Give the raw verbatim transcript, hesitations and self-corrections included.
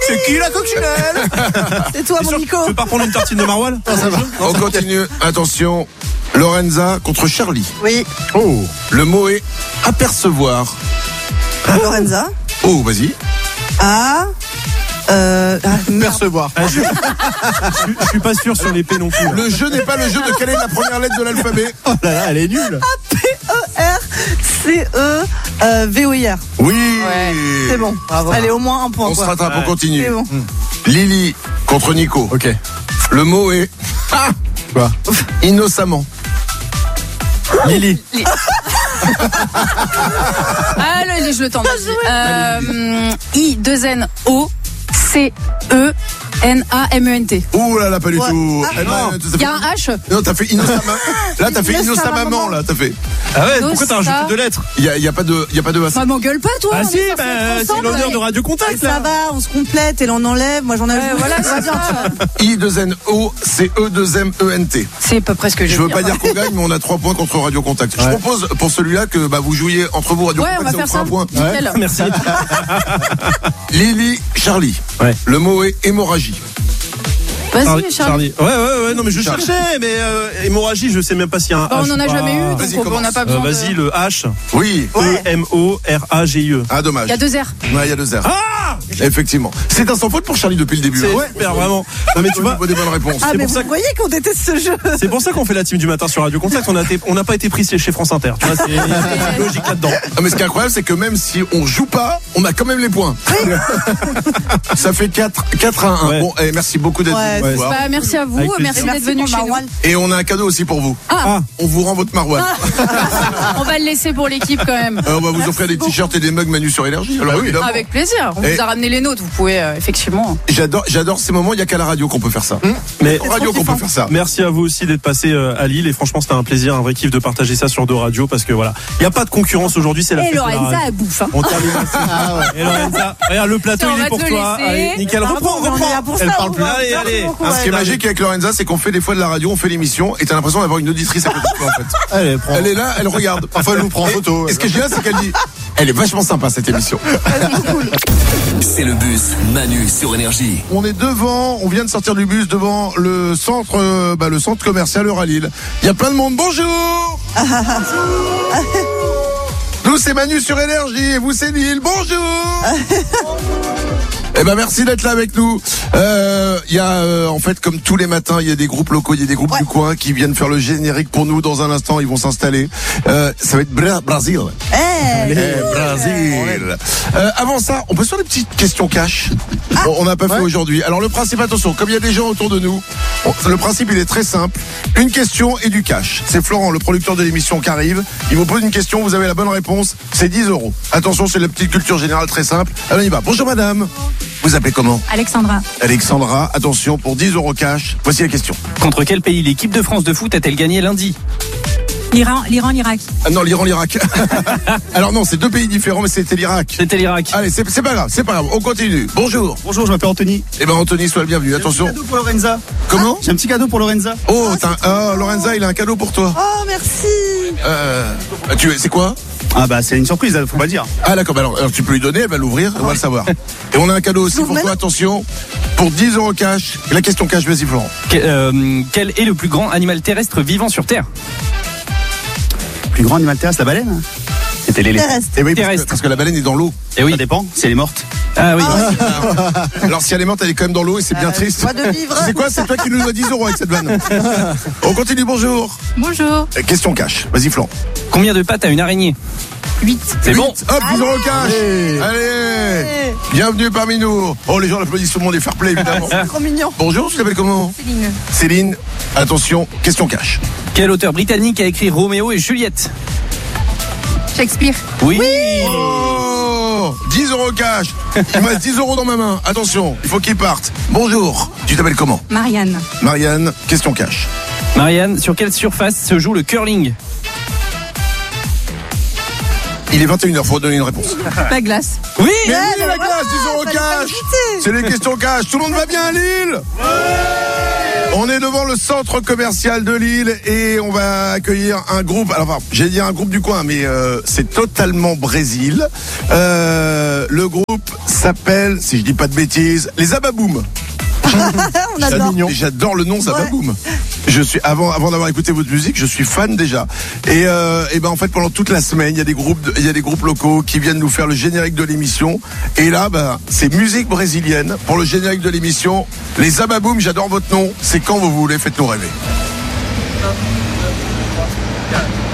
C'est qui la coccinelle? C'est toi, mon Nico. Tu veux pas prendre une tartine de maroilles? Non, ça va. On continue. Attention. Lorenza contre Charlie. Oui. Oh. Le mot est apercevoir. Lorenza. Oh, vas-y. Ah. Euh, ah, Percevoir. Ah, je, je, je suis pas sûr sur les P non plus. Là. Le jeu n'est pas le jeu de quelle est la première lettre de l'alphabet. Oh là là, elle est nulle. P E R C E V O I R. Oui. Ouais. C'est bon. Bravo. Allez, au moins un point. On quoi. se rattrape, on Ouais. continue. C'est bon. Lily contre Nico. Ok. Le mot est ah, Quoi? innocemment. Lily. Ah, le, je le tente. Euh, I deux N O C E N A M E N T. Ouh là là, pas du Ouais. tout. Ah, Eh ben, non. t'as Il y a fait- un H. Non, t'as fait innocemment. Là, t'as fait Innocemment. innocemment, là, t'as fait. Ah ouais, Non, pourquoi t'as ça. rajouté deux lettres? Il y a, il y a pas de, il y a pas de. Bah, m'engueule pas, toi. Ah on si, est censé bah, être c'est ensemble, l'honneur ouais. de Radio Contact Ça là. va, on se complète et l'on enlève. Moi, j'en ai Ouais, voilà, ça va bien. I deux N O C E deux M E N T. C'est à peu près ce que je Je veux veux pas dire qu'on gagne, mais on a trois points contre Radio Contact. Je Ouais. propose pour celui-là que bah, vous jouiez entre vous Radio Ouais, on va Contact, faire ça vous ça. fera un point. Nickel. Merci. Lily, Charlie. Ouais. Le mot est hémorragie. Vas-y, Charlie. Ouais, ouais, ouais, non, mais je Charlie. cherchais, mais euh, hémorragie, je sais même pas s'il y a un Bah, H. on en a ou pas. jamais eu, donc Vas-y, on- on commence. n'a pas Euh, besoin. Vas-y, de... le H. Oui. E M O R A G I E. Ah, dommage. Il y a deux R. Ouais, il y a deux R. Ah Effectivement. C'est un sans faute pour Charlie depuis le début. C'est hein. super, vraiment. Non, mais tu vois, Des bonnes réponses. Ah, C'est mais pour vous ça que- voyez qu'on déteste ce jeu. c'est pour ça qu'on fait la team du matin sur Radio Contact. On a été- on n'a pas été pris chez France Inter. Tu vois, c'est il y a une logique là-dedans. Ah, mais ce qui est incroyable, c'est que même si on joue pas, on a quand même les points. Ça fait quatre, quatre à un. Ouais. Bon, eh, merci beaucoup d'être Ouais, venu nous ouais. voir. Bah, merci à vous, Avec plaisir. merci d'être Merci venu pour chez nous. Marouane. Et on a un cadeau aussi pour vous. Ah, On vous rend votre maroilles. on va le laisser pour l'équipe quand même. Euh, on va vous offrir des t-shirts et des mugs Manu sur Énergie. Alors, évidemment. Avec plaisir. On Et- vous a ramené les nôtres, vous pouvez euh, effectivement. J'adore, j'adore ces moments. Il y a qu'à la radio qu'on peut faire ça. Mais En radio qu'on peut faire ça. merci à vous aussi d'être passé euh, à Lille et franchement c'était un plaisir, un vrai kiff de partager ça sur deux radios parce que voilà, il n'y a pas de concurrence aujourd'hui, c'est la Et fête de la Lorenza, radio. elle bouffe. Hein. On termine là-dessus. Et Lorenza, regarde le plateau, Tiens, on il va est pour te le toi. laisser. Allez, nickel, Pardon, reprends, on est reprends. là pour Elle ça, parle on plus. va- Allez, merci allez. beaucoup, Un ouais. Ce qui est magique avec Lorenza, c'est qu'on fait des fois de la radio, on fait l'émission, et t'as l'impression d'avoir une auditrice à côté de toi, en fait. Allez, prends. Elle est là, elle regarde. Parfois, elle nous prend en Et- photo. Et ce que je dis là, c'est qu'elle dit, elle est vachement sympa, cette émission. C'est le bus Manu sur Énergie. On est devant, on vient de sortir du bus devant le centre, euh, bah, le centre commercial Euralille. Il y a plein de monde. Bonjour. Nous c'est Manu sur Énergie et vous c'est Lille. Bonjour. Eh ben merci d'être là avec nous. Euh, Il y a euh, en fait comme tous les matins, il y a des groupes locaux, il y a des groupes Ouais. du coin qui viennent faire le générique pour nous. Dans un instant, ils vont s'installer. Euh, ça va être Bra- Brésil. Eh, Eh, Brésil. Euh, avant ça, on peut se faire des petites questions cash. Bon, on n'a pas fait aujourd'hui. Alors le principe, attention, comme il y a des gens autour de nous, on- le principe il est très simple. Une question et du cash. C'est Florent, le producteur de l'émission, qui arrive. Il vous pose une question, vous avez la bonne réponse, c'est dix euros. Attention, c'est la petite culture générale très simple. Alors on y va. Bonjour madame. Vous appelez comment? Alexandra. Alexandra. Attention, pour dix euros cash, voici la question. Contre quel pays l'équipe de France de foot a-t-elle gagné lundi? L'Iran, l'Iran, l'Irak. Ah non, l'Iran, l'Irak. Alors non, c'est deux pays différents, mais c'était l'Irak. C'était l'Irak. Allez, c'est c'est pas grave, c'est pas grave. On continue. Bonjour. Bonjour, je m'appelle Anthony. Eh ben Anthony, sois le bienvenu. Attention. J'ai un petit cadeau pour Lorenza. Comment? J'ai un petit cadeau pour Lorenza. Oh, t'as un- ah, Lorenza, il a un cadeau pour toi. Oh, merci. Euh, tu c'est quoi? Ah bah c'est une surprise, faut pas le dire. Ah d'accord, bah alors, alors tu peux lui donner, elle va l'ouvrir, on va le savoir. Et on a un cadeau aussi J'ouvre pour toi, maintenant. attention, pour dix euros cash. La question cash, vas-y Florent. Que- euh, quel est le plus grand animal terrestre vivant sur Terre? Le plus grand animal terrestre, la baleine. C'était les Terrestre. Eh oui, parce que, Terrestre. parce que la baleine est dans l'eau. Eh oui. Ça dépend, si elle est morte. Ah oui. Alors si elle est morte, elle est quand même dans l'eau et c'est bien Euh, triste. joie de vivre. C'est quoi? C'est toi qui nous dois dix euros avec cette vanne. On continue, bonjour. Bonjour. Euh, Question cash, vas-y Florent. Combien de pattes a une araignée? huit. C'est bon. Hop, dix euros cash. Allez. Allez. Bienvenue parmi nous. Oh, les gens l'applaudissent, tout le monde est fair play évidemment. Trop mignon. Bonjour, tu t'appelles comment? Céline. Céline, attention, question cash. Quel auteur britannique a écrit Roméo et Juliette? Shakespeare. Oui. Oh, dix euros cash. Il me reste dix euros dans ma main. Attention, il faut qu'il parte. Bonjour, tu t'appelles comment? Marianne. Marianne, question cash. Marianne, sur quelle surface se joue le curling? Il est vingt et une heures, faut donner une réponse. La glace. Oui. Mais Ouais, oui, mais la voilà, glace, dix euros fallait pas cash. hésiter. C'est les questions cash. Tout le monde va bien à Lille? On est devant le centre commercial de Lille et on va accueillir un groupe. Alors, enfin, j'ai dit un groupe du coin, mais euh, c'est totalement Brésil. Euh, le groupe s'appelle, si je dis pas de bêtises, les Ababoum. On adore. J'adore le nom Zababoum. Je suis avant avant d'avoir écouté votre musique, je suis fan déjà. Et, euh, et ben en fait pendant toute la semaine, il y a des groupes, il y a des groupes locaux qui viennent nous faire le générique de l'émission. Et là, ben c'est musique brésilienne pour le générique de l'émission. Les Zababoum, j'adore votre nom. C'est quand vous voulez, faites-nous rêver.